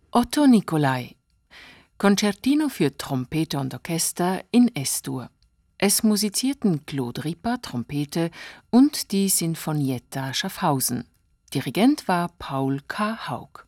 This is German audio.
Otto Nicolai. Concertino für Trompete und Orchester in S-Dur. Es musizierten Claude Ripper, Trompete, und die Sinfonietta Schaffhausen. Dirigent war Paul K. Haug.